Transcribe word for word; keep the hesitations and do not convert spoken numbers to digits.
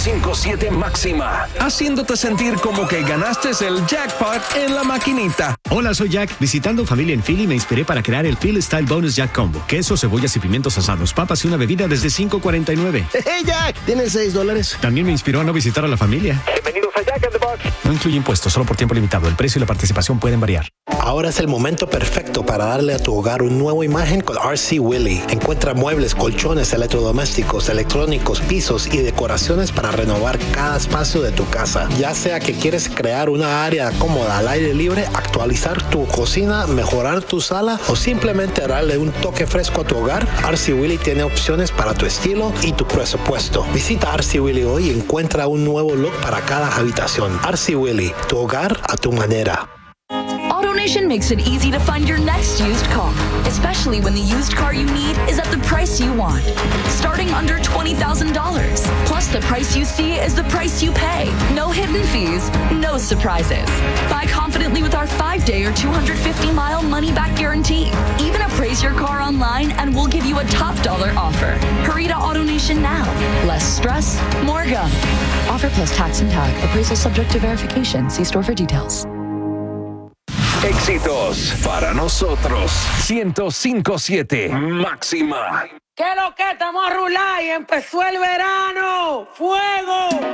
cinco siete Máxima, haciéndote sentir como que ganaste el jackpot en la maquinita. Hola, soy Jack. Visitando familia en Philly me inspiré para crear el Philly Style Bonus Jack Combo. Queso, cebollas y pimientos asados, papas y una bebida desde cinco cuarenta y nueve. ¡Hey, Jack! ¿Tienes seis dólares? También me inspiró a no visitar a la familia. Bienvenidos a Jack in the Box. No incluye impuestos, solo por tiempo limitado. El precio y la participación pueden variar. Ahora es el momento perfecto para darle a tu hogar una nueva imagen con R C Willey. Encuentra muebles, colchones, electrodomésticos, electrónicos, pisos y decoraciones para renovar cada espacio de tu casa. Ya sea que quieres crear una área cómoda al aire libre, actualizar tu cocina, mejorar tu sala o simplemente darle un toque fresco a tu hogar, R C Willey tiene opciones para tu estilo y tu presupuesto. Visita R C Willey hoy y encuentra un nuevo look para cada habitación. R C Willey, tu hogar a tu manera. AutoNation makes it easy to find your next used car, especially when the used car you need is at the price you want. Starting under twenty thousand dollars. Plus, the price you see is the price you pay. No hidden fees, no surprises. Buy confidently with our five-day or two hundred fifty mile money-back guarantee. Even appraise your car online and we'll give you a top dollar offer. Hurry to AutoNation now. Less stress, more go. Offer plus tax and tag. Appraisal subject to verification. See store for details. Éxitos para nosotros. ciento cinco siete Máxima. ¿Qué lo que estamos a rular y empezó el verano? ¡Fuego!